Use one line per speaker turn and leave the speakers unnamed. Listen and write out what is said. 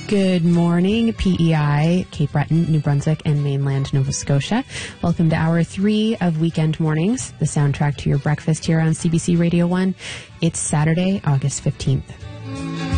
Good morning, PEI, Cape Breton, New Brunswick, and mainland Nova Scotia. Welcome to Hour 3 of Weekend Mornings, the soundtrack to your breakfast here on CBC Radio 1. It's Saturday, August 15th.